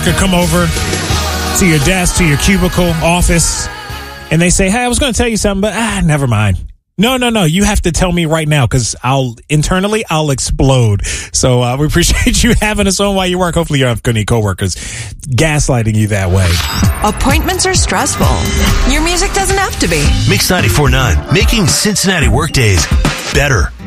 coworker come over to your desk, to your cubicle, office, and they say, hey, I was going to tell you something, but never mind. No. You have to tell me right now because I'll explode. So we appreciate you having us on while you work. Hopefully you don't have any coworkers gaslighting you that way. Appointments are stressful. Your music doesn't have to be. Mix 94.9, making Cincinnati workdays better.